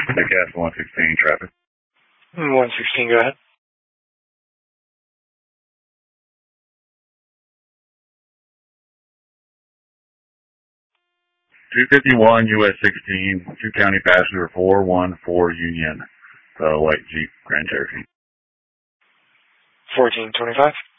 Newcastle 116 traffic. 116, go ahead. 251 US 16, 2 county passenger 414 Union, white Jeep Grand Cherokee. 1425.